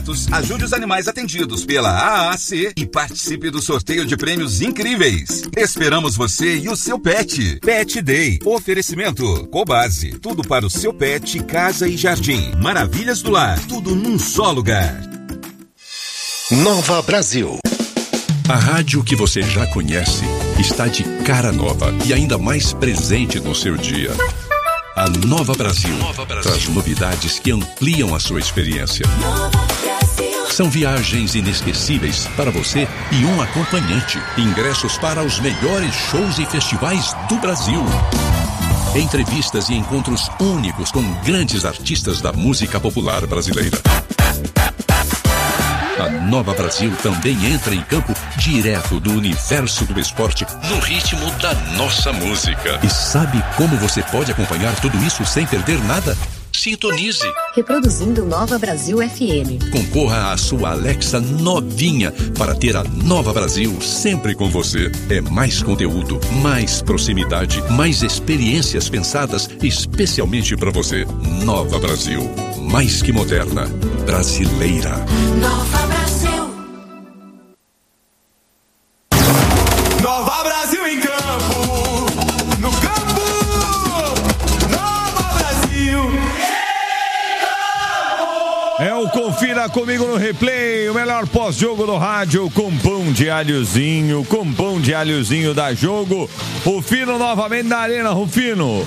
Ajude os animais atendidos pela AAC e participe do sorteio de prêmios incríveis. Esperamos você e o seu pet. Pet Day. Oferecimento Cobase. Tudo para o seu pet, casa e jardim. Maravilhas do lar. Tudo num só lugar. Nova Brasil. A rádio que você já conhece está de cara nova e ainda mais presente no seu dia. A Nova Brasil traz novidades que ampliam a sua experiência. São viagens inesquecíveis para você e um acompanhante. Ingressos para os melhores shows e festivais do Brasil. Entrevistas e encontros únicos com grandes artistas da música popular brasileira. A Nova Brasil também entra em campo direto do universo do esporte no ritmo da nossa música. E sabe como você pode acompanhar tudo isso sem perder nada? Sintonize. Reproduzindo Nova Brasil FM. Concorra à sua Alexa novinha para ter a Nova Brasil sempre com você. É mais conteúdo, mais proximidade, mais experiências pensadas especialmente para você. Nova Brasil. Mais que moderna. Brasileira. Nova Brasil. Nova Brasil em campo. No campo. Nova Brasil. É o Confira Comigo no Replay, o melhor pós-jogo do rádio, com pão de alhozinho da Jogo. Rufino novamente na arena, Rufino.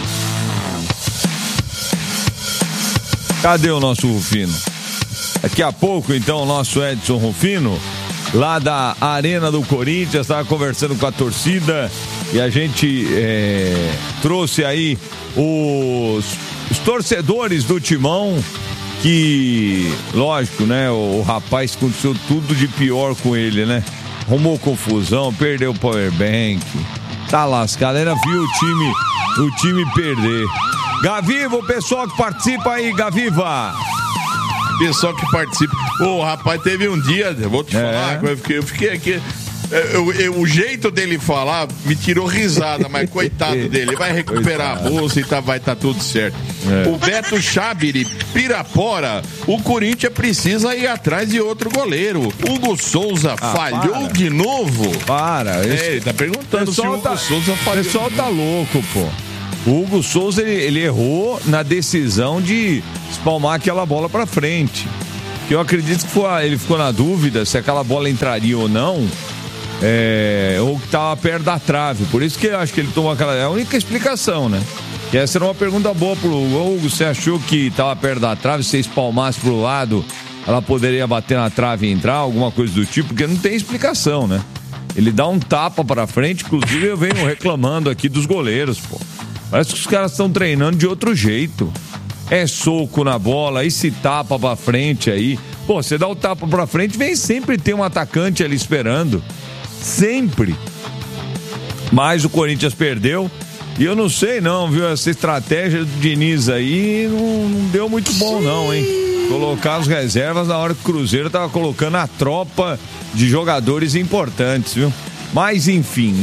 Cadê o nosso Rufino? Daqui a pouco, então, o nosso Edson Rufino, lá da Arena do Corinthians, estava conversando com a torcida e a gente trouxe aí os torcedores do Timão, que, lógico, né, o rapaz aconteceu tudo de pior com ele, né? Arrumou confusão, perdeu o powerbank, tá lascado, ainda viu o time perder. Gaviva, o pessoal que participa aí, Gaviva. Pessoal que participa. Ô, rapaz, teve um dia, eu vou te falar, eu fiquei aqui. O jeito dele falar me tirou risada, mas coitado dele, vai recuperar a bolsa e vai estar tudo certo. O Beto Chabiri, Pirapora, o Corinthians precisa ir atrás de outro goleiro. Hugo Souza falhou de novo? Ele tá perguntando se o Hugo Souza falhou. O pessoal tá louco, pô. O Hugo Souza, ele errou na decisão de espalmar aquela bola pra frente. Que eu acredito que ele ficou na dúvida se aquela bola entraria ou não. Ou que tava perto da trave. Por isso que eu acho que ele tomou aquela... É a única explicação, né? E essa era uma pergunta boa pro Hugo. Você achou que tava perto da trave? Se você espalmasse pro lado, ela poderia bater na trave e entrar? Alguma coisa do tipo? Porque não tem explicação, né? Ele dá um tapa pra frente. Inclusive eu venho reclamando aqui dos goleiros, pô. Parece que os caras estão treinando de outro jeito. É soco na bola, aí se tapa pra frente aí. Pô, você dá o tapa pra frente, vem sempre ter um atacante ali esperando. Sempre. Mas o Corinthians perdeu. E eu não sei não, viu? Essa estratégia do Diniz aí não deu muito bom não, hein? Colocar as reservas na hora que o Cruzeiro tava colocando a tropa de jogadores importantes, viu? Mas enfim,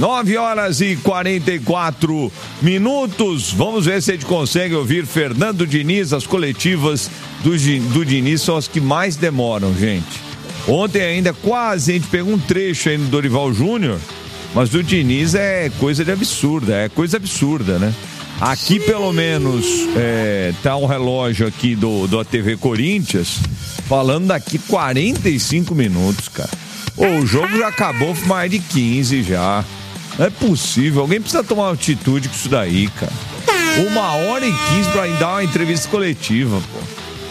9h44. Vamos ver se a gente consegue ouvir Fernando Diniz. As coletivas do Diniz são as que mais demoram, gente. Ontem ainda quase a gente pegou um trecho aí no Dorival Júnior, mas do Diniz é coisa absurda, né? Aqui pelo menos tá um relógio aqui da TV Corinthians falando daqui 45 minutos, cara. O jogo já acabou mais de 15 já. Não é possível, alguém precisa tomar uma atitude com isso daí, cara. 1h15 pra dar uma entrevista coletiva, pô.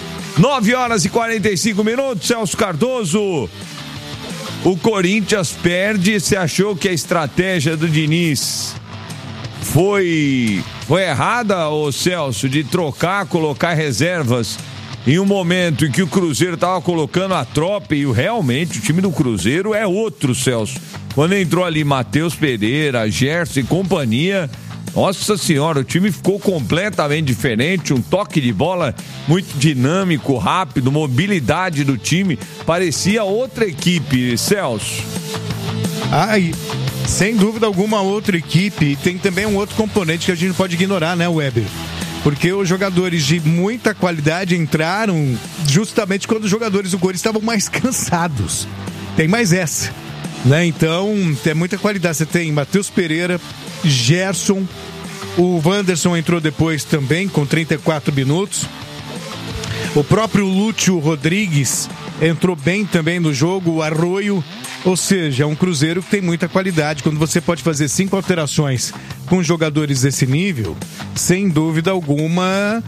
9h45, Celso Cardoso. O Corinthians perde. Você achou que a estratégia do Diniz foi errada, ô Celso, de colocar reservas em um momento em que o Cruzeiro estava colocando a tropa? E realmente o time do Cruzeiro é outro, Celso. Quando entrou ali Matheus Pereira, Gerson e companhia, nossa senhora, o time ficou completamente diferente. Um toque de bola muito dinâmico, rápido, mobilidade do time, parecia outra equipe, Celso. Sem dúvida alguma, outra equipe. E tem também um outro componente que a gente não pode ignorar, né, Weber? Porque os jogadores de muita qualidade entraram justamente quando os jogadores do Corinthians estavam mais cansados. Tem mais essa, né? Então, tem muita qualidade. Você tem Matheus Pereira, Gerson, o Wanderson entrou depois também, com 34 minutos. O próprio Lúcio Rodrigues entrou bem também no jogo, o Arroio. Ou seja, é um Cruzeiro que tem muita qualidade. Quando você pode fazer 5 alterações com jogadores desse nível, sem dúvida alguma,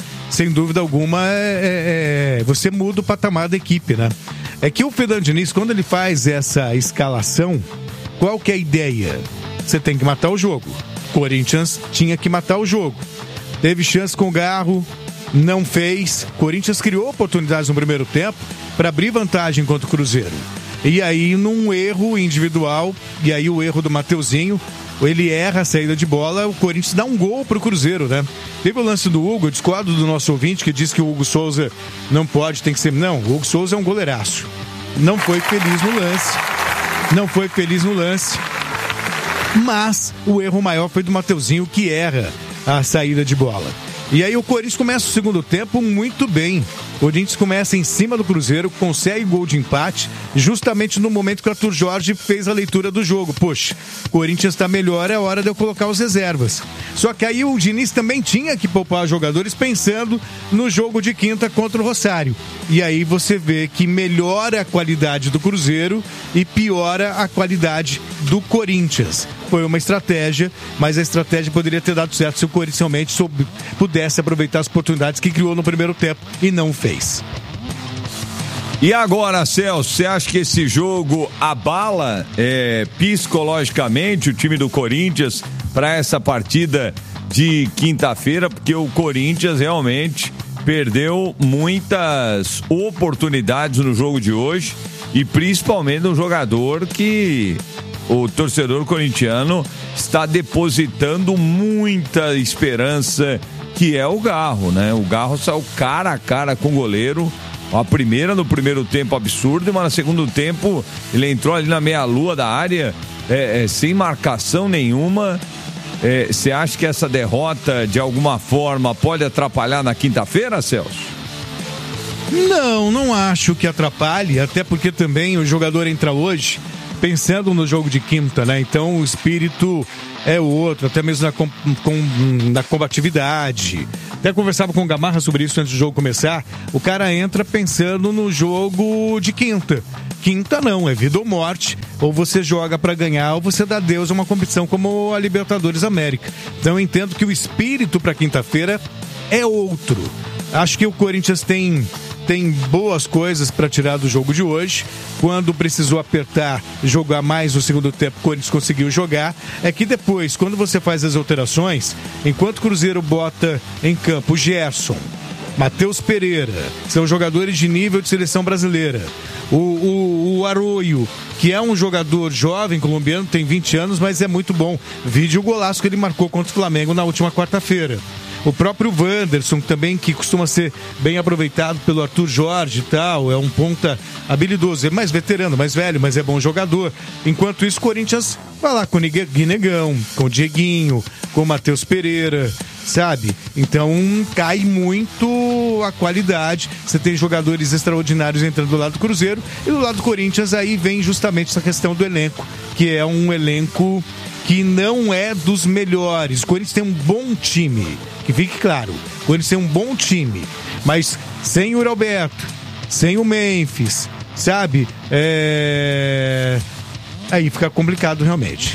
você muda o patamar da equipe, né? É que o Fernando Diniz, quando ele faz essa escalação, qual que é a ideia? Você tem que matar o jogo. Corinthians tinha que matar o jogo. Teve chance com o Garro, não fez. Corinthians criou oportunidades no primeiro tempo para abrir vantagem contra o Cruzeiro. E aí, num erro individual, e aí o erro do Mateuzinho, ele erra a saída de bola, o Corinthians dá um gol pro Cruzeiro, né? Teve o lance do Hugo, eu discordo do nosso ouvinte que diz que o Hugo Souza não pode, tem que ser... Não, o Hugo Souza é um goleiraço. Não foi feliz no lance. Mas o erro maior foi do Mateuzinho, que erra a saída de bola. E aí o Corinthians começa o segundo tempo muito bem. O Corinthians começa em cima do Cruzeiro, consegue gol de empate, justamente no momento que o Arthur Jorge fez a leitura do jogo. Poxa, o Corinthians está melhor, é hora de eu colocar os reservas. Só que aí o Diniz também tinha que poupar os jogadores pensando no jogo de quinta contra o Rosário. E aí você vê que melhora a qualidade do Cruzeiro e piora a qualidade do Corinthians. Foi uma estratégia, mas a estratégia poderia ter dado certo se o Corinthians realmente pudesse aproveitar as oportunidades que criou no primeiro tempo e não fez. E agora, Celso, você acha que esse jogo abala psicologicamente o time do Corinthians para essa partida de quinta-feira? Porque o Corinthians realmente perdeu muitas oportunidades no jogo de hoje e principalmente um jogador que o torcedor corintiano está depositando muita esperança, que é o Garro, né? O Garro saiu cara a cara com o goleiro. A primeira no primeiro tempo absurdo, mas no segundo tempo ele entrou ali na meia-lua da área, sem marcação nenhuma. Você acha que essa derrota de alguma forma pode atrapalhar na quinta-feira, Celso? Não acho que atrapalhe, até porque também o jogador entra hoje pensando no jogo de quinta, né? Então o espírito é outro, até mesmo na combatividade. Até conversava com o Gamarra sobre isso antes do jogo começar. O cara entra pensando no jogo de quinta. Quinta não, é vida ou morte. Ou você joga pra ganhar, ou você dá adeus a uma competição como a Libertadores América. Então eu entendo que o espírito pra quinta-feira é outro. Acho que o Corinthians tem boas coisas para tirar do jogo de hoje. Quando precisou apertar, jogar mais no segundo tempo, o Corinthians conseguiu jogar. É que depois, quando você faz as alterações, enquanto o Cruzeiro bota em campo Gerson, Matheus Pereira, são jogadores de nível de seleção brasileira. O Arroio, que é um jogador jovem colombiano, tem 20 anos, mas é muito bom. Vide o golaço que ele marcou contra o Flamengo na última quarta-feira. O próprio Wanderson também, que costuma ser bem aproveitado pelo Arthur Jorge e tal, é um ponta habilidoso, é mais veterano, mais velho, mas é bom jogador. Enquanto isso, o Corinthians vai lá com o Guinegão, com o Dieguinho, com o Matheus Pereira, sabe? Então cai muito a qualidade. Você tem jogadores extraordinários entrando do lado do Cruzeiro, e do lado do Corinthians aí vem justamente essa questão do elenco, que é um elenco que não é dos melhores. O Corinthians tem um bom time, que fique claro, o Corinthians tem um bom time, mas sem o Roberto, sem o Memphis, sabe? Aí fica complicado realmente.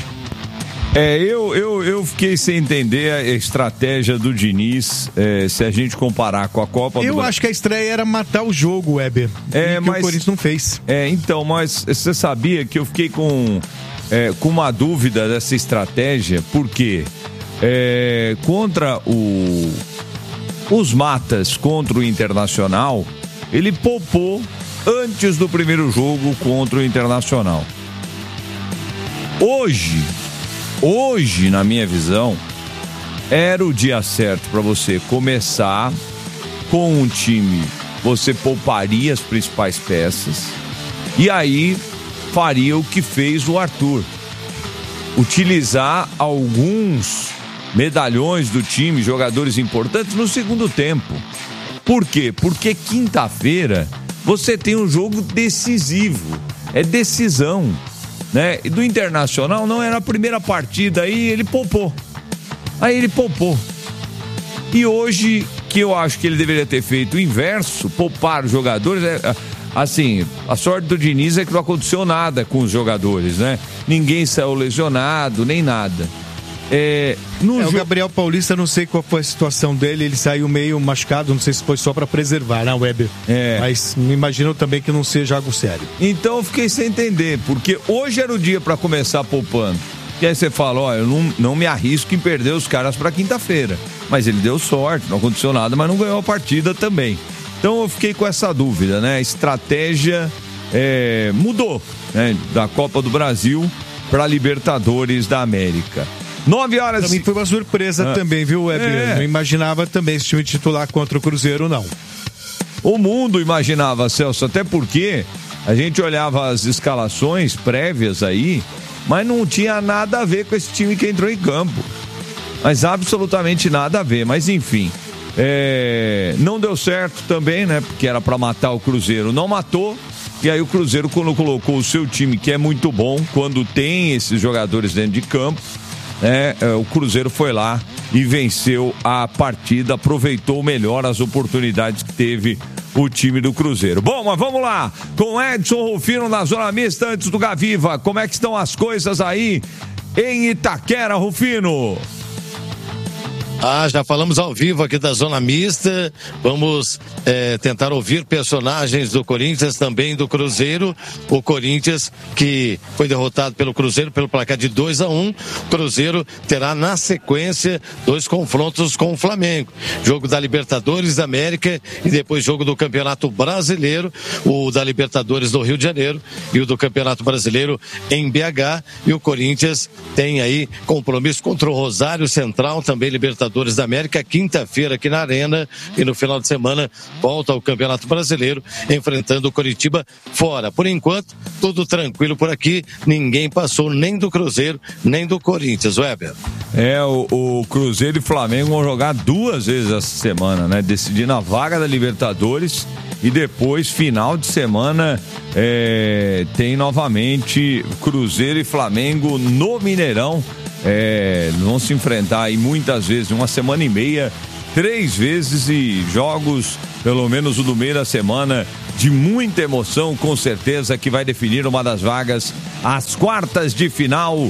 Eu fiquei sem entender a estratégia do Diniz, se a gente comparar com a Copa do Brasil. Eu acho que a estreia era matar o jogo, Weber, mas o Corinthians não fez. Então, mas você sabia que eu fiquei com uma dúvida dessa estratégia, porque contra os matas, contra o Internacional, ele poupou antes do primeiro jogo contra o Internacional. Hoje, na minha visão, era o dia certo para você começar com um time, você pouparia as principais peças e aí faria o que fez o Arthur, utilizar alguns medalhões do time, jogadores importantes no segundo tempo. Por quê? Porque quinta-feira você tem um jogo decisivo, é decisão, né? E do Internacional não era a primeira partida, aí ele poupou. E hoje, que eu acho que ele deveria ter feito o inverso, poupar os jogadores, assim, a sorte do Diniz é que não aconteceu nada com os jogadores, né? Ninguém saiu lesionado, nem nada. O Gabriel Paulista, não sei qual foi a situação dele, ele saiu meio machucado, não sei se foi só pra preservar, né, Weber? Mas me imagino também que não seja algo sério. Então eu fiquei sem entender, porque hoje era o dia pra começar poupando. E aí você fala, eu não me arrisco em perder os caras pra quinta-feira. Mas ele deu sorte, não aconteceu nada, mas não ganhou a partida também. Então eu fiquei com essa dúvida, né? A estratégia mudou, né? Da Copa do Brasil pra Libertadores da América. 9 horas. Pra mim foi uma surpresa também, viu, Weber? Não imaginava também esse time titular contra o Cruzeiro, não. O mundo imaginava, Celso, até porque a gente olhava as escalações prévias aí, mas não tinha nada a ver com esse time que entrou em campo. Mas absolutamente nada a ver, mas enfim. Não deu certo também, né? Porque era pra matar o Cruzeiro, não matou. E aí o Cruzeiro, quando colocou o seu time, que é muito bom, quando tem esses jogadores dentro de campo, o Cruzeiro foi lá e venceu a partida, aproveitou melhor as oportunidades que teve o time do Cruzeiro. Bom, mas vamos lá, com Edson Rufino na Zona Mista, antes do Gaviva, como é que estão as coisas aí em Itaquera, Rufino? Já falamos ao vivo aqui da Zona Mista. Vamos tentar ouvir personagens do Corinthians, também do Cruzeiro. O Corinthians, que foi derrotado pelo Cruzeiro pelo placar de 2-1. Cruzeiro terá na sequência 2 confrontos com o Flamengo. Jogo da Libertadores da América e depois jogo do Campeonato Brasileiro. O da Libertadores do Rio de Janeiro e o do Campeonato Brasileiro em BH. E o Corinthians tem aí compromisso contra o Rosário Central, também Libertadores da América, quinta-feira aqui na Arena, e no final de semana volta ao Campeonato Brasileiro, enfrentando o Coritiba fora. Por enquanto, tudo tranquilo por aqui, ninguém passou nem do Cruzeiro, nem do Corinthians, Weber. O Cruzeiro e Flamengo vão jogar 2 vezes essa semana, né? Decidindo a vaga da Libertadores, e depois, final de semana, tem novamente Cruzeiro e Flamengo no Mineirão. Vão se enfrentar aí muitas vezes, uma semana e meia, 3 vezes, e jogos, pelo menos o do meio da semana, de muita emoção, com certeza, que vai definir uma das vagas às quartas de final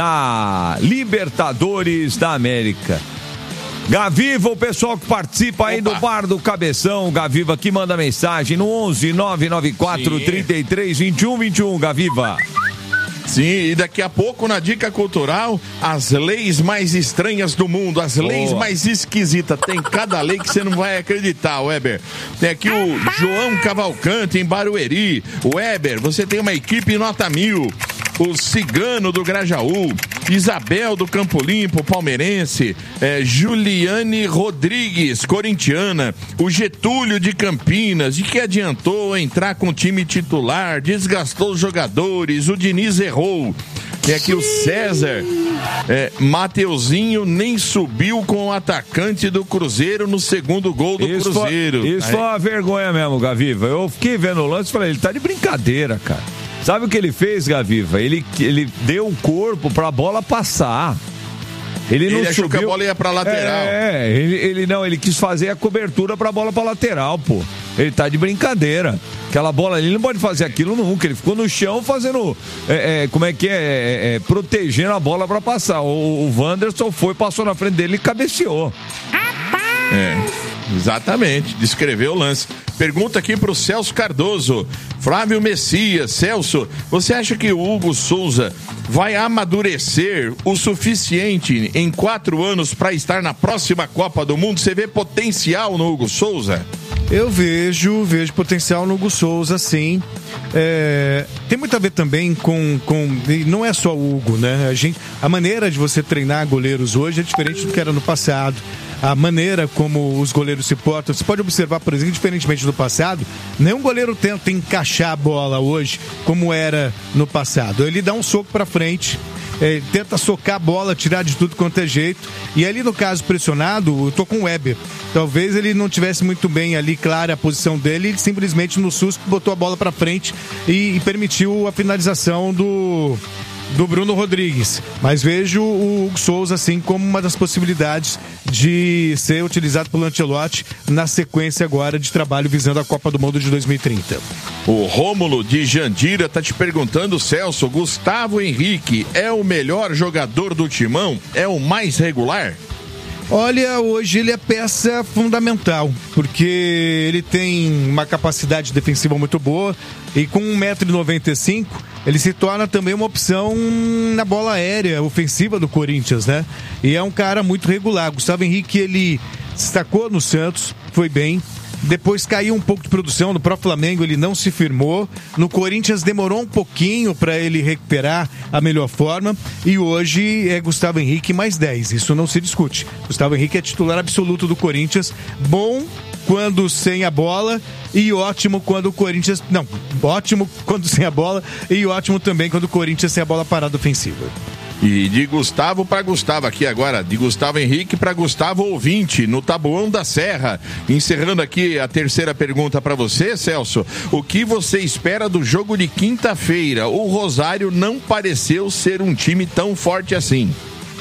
da Libertadores da América. Gaviva, o pessoal que participa aí do Bar do Cabeção, Gaviva, que manda mensagem no 11 994 33 21 21, Gaviva. Sim, e daqui a pouco, na Dica Cultural, as leis mais estranhas do mundo, as leis mais esquisitas. Tem cada lei que você não vai acreditar, Weber. Tem aqui o João Cavalcante, em Barueri. Weber, você tem uma equipe nota 1000. O Cigano do Grajaú, Isabel do Campo Limpo, palmeirense, Juliane Rodrigues, corintiana, o Getúlio de Campinas, de que adiantou entrar com o time titular, desgastou os jogadores, o Diniz errou. Tem aqui o César, Mateuzinho nem subiu com o atacante do Cruzeiro no segundo gol do Cruzeiro. Isso foi uma vergonha mesmo, Gaviva. Eu fiquei vendo o lance e falei, ele tá de brincadeira, cara. Sabe o que ele fez, Gaviva? Ele deu o corpo pra bola passar. Ele não achou subiu, que a bola ia pra lateral. Ele quis fazer a cobertura pra bola pra lateral, pô. Ele tá de brincadeira. Aquela bola ali, ele não pode fazer aquilo nunca. Ele ficou no chão fazendo, protegendo a bola pra passar. O Wanderson passou na frente dele e cabeceou. Exatamente, descreveu o lance. Pergunta aqui pro Celso Cardoso, Flávio Messias. Celso, você acha que o Hugo Souza vai amadurecer o suficiente em 4 anos para estar na próxima Copa do Mundo? Você vê potencial no Hugo Souza? Eu vejo potencial no Hugo Souza, sim. Tem muito a ver também com não é só o Hugo, né? A maneira de você treinar goleiros hoje é diferente do que era no passado. A maneira como os goleiros se portam, você pode observar, por exemplo, diferentemente do passado, nenhum goleiro tenta encaixar a bola hoje como era no passado. Ele dá um soco para frente tenta socar a bola, tirar de tudo quanto é jeito. E ali no caso pressionado, eu tô com o Weber. Talvez ele não tivesse muito bem ali clara a posição dele, ele simplesmente no susto botou a bola para frente e permitiu a finalização do Bruno Rodrigues. Mas vejo o Hugo Souza assim como uma das possibilidades de ser utilizado pelo Ancelotti na sequência agora de trabalho visando a Copa do Mundo de 2030. O Rômulo de Jandira tá te perguntando, Celso, Gustavo Henrique é o melhor jogador do Timão? É o mais regular? Olha, hoje ele é peça fundamental, porque ele tem uma capacidade defensiva muito boa e com 1,95 m ele se torna também uma opção na bola aérea ofensiva do Corinthians, né? E é um cara muito regular. Gustavo Henrique, ele destacou no Santos, foi bem. Depois caiu um pouco de produção, no próprio Flamengo ele não se firmou, no Corinthians demorou um pouquinho para ele recuperar a melhor forma e hoje é Gustavo Henrique mais 10, isso não se discute. Gustavo Henrique é titular absoluto do Corinthians, bom quando sem a bola e ótimo quando o Corinthians... Não, ótimo quando sem a bola e ótimo também quando o Corinthians sem a bola parada ofensiva. E de Gustavo para Gustavo aqui agora, de Gustavo Henrique para Gustavo Ouvinte, no Taboão da Serra. Encerrando aqui a terceira pergunta para você, Celso. O que você espera do jogo de quinta-feira? O Rosário não pareceu ser um time tão forte assim.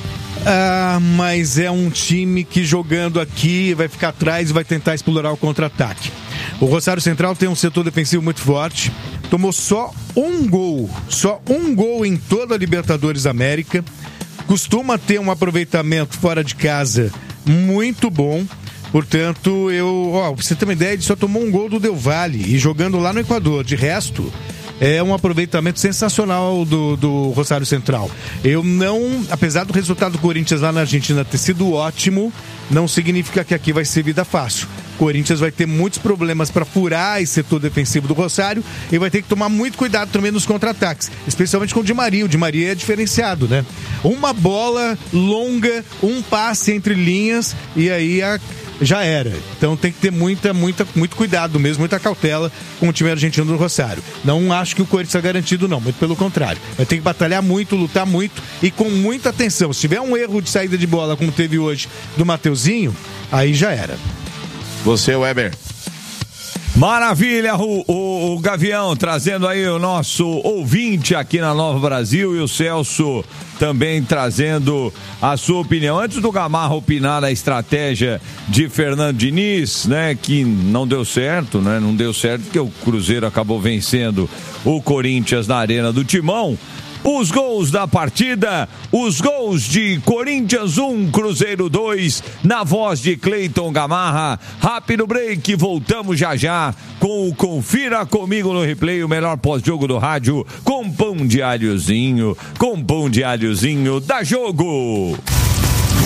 Mas é um time que jogando aqui vai ficar atrás e vai tentar explorar o contra-ataque. O Rosário Central tem um setor defensivo muito forte, tomou só um gol em toda a Libertadores América, costuma ter um aproveitamento fora de casa muito bom, portanto, pra você ter uma ideia, ele só tomou um gol do Del Valle e jogando lá no Equador, de resto... É um aproveitamento sensacional do Rosário Central. Apesar do resultado do Corinthians lá na Argentina ter sido ótimo, não significa que aqui vai ser vida fácil. O Corinthians vai ter muitos problemas para furar esse setor defensivo do Rosário e vai ter que tomar muito cuidado também nos contra-ataques, especialmente com o Di Maria. O Di Maria é diferenciado, né? Uma bola longa, um passe entre linhas e aí já era. Então tem que ter muito cuidado mesmo, muita cautela com o time argentino do Rosário. Não acho que o Corinthians é garantido, não. Muito pelo contrário. Vai ter que batalhar muito, lutar muito e com muita atenção. Se tiver um erro de saída de bola, como teve hoje do Mateuzinho, aí já era. Você, Weber. Maravilha, o Gavião trazendo aí o nosso ouvinte aqui na Nova Brasil e o Celso também trazendo a sua opinião. Antes do Gamarra opinar a estratégia de Fernando Diniz, né, que não deu certo, né, não deu certo porque o Cruzeiro acabou vencendo o Corinthians na Arena do Timão. Os gols da partida, os gols de Corinthians 1, Cruzeiro 2, na voz de Cleiton Gamarra. Rápido break, voltamos já com o Confira Comigo no Replay, o melhor pós-jogo do rádio, com pão de alhozinho da Jogo.